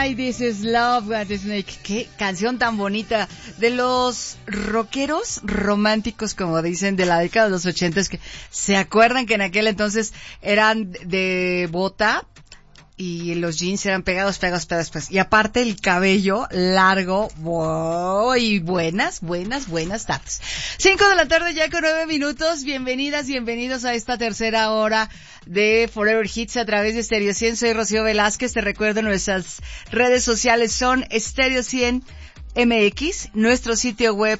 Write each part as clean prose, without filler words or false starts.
This is Love, What is Snake. Qué canción tan bonita. De los rockeros románticos, como dicen, de la década de los 80, que se acuerdan que en aquel entonces eran de bota y los jeans eran pegados. Y aparte el cabello largo. Y buenas tardes. 5 de la tarde ya con 9 minutos. Bienvenidas, bienvenidos a esta tercera hora de Forever Hits a través de Stereo 100. Soy Rocío Velázquez. Te recuerdo, nuestras redes sociales son Stereo 100 MX, nuestro sitio web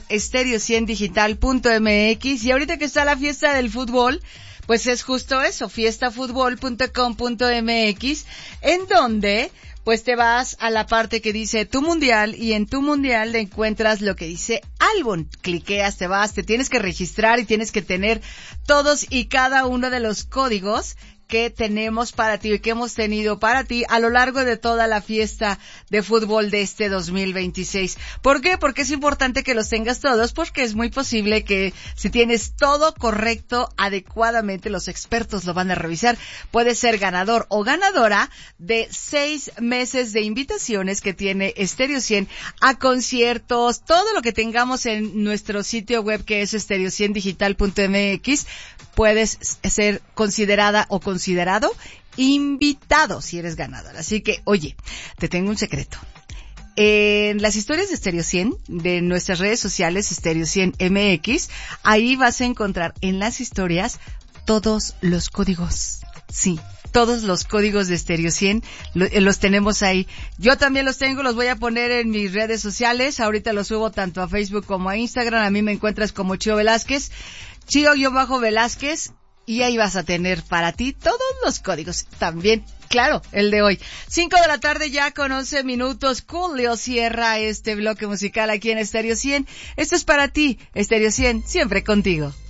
stereo100digital.mx, y ahorita que está la fiesta del fútbol, pues es justo eso, fiestafutbol.com.mx, en donde pues te vas a la parte que dice Tu Mundial, y en Tu Mundial encuentras lo que dice álbum. Cliqueas, te vas, te tienes que registrar y tienes que tener todos y cada uno de los códigos que tenemos para ti y que hemos tenido para ti a lo largo de toda la fiesta de fútbol de este 2026. ¿Por qué? Porque es importante que los tengas todos, porque es muy posible que si tienes todo correcto, adecuadamente, los expertos lo van a revisar, puedes ser ganador o ganadora de 6 meses de invitaciones que tiene Stereo 100 a conciertos, todo lo que tengamos en nuestro sitio web, que es stereo100digital.mx. Puedes ser considerada o considerado invitado si eres ganador. Así que, oye, te tengo un secreto. En las historias de Stereo 100, de nuestras redes sociales, Stereo 100 MX, ahí vas a encontrar en las historias todos los códigos. Sí, todos los códigos de Stereo 100 los tenemos ahí. Yo también los tengo, los voy a poner en mis redes sociales. Ahorita los subo tanto a Facebook como a Instagram. A mí me encuentras como Chío Velázquez. Chío-Velázquez, y ahí vas a tener para ti todos los códigos. También, claro, el de hoy. 5 de la tarde ya con 11 minutos. Julio cierra este bloque musical aquí en Stereo 100. Esto es para ti, Stereo 100, siempre contigo.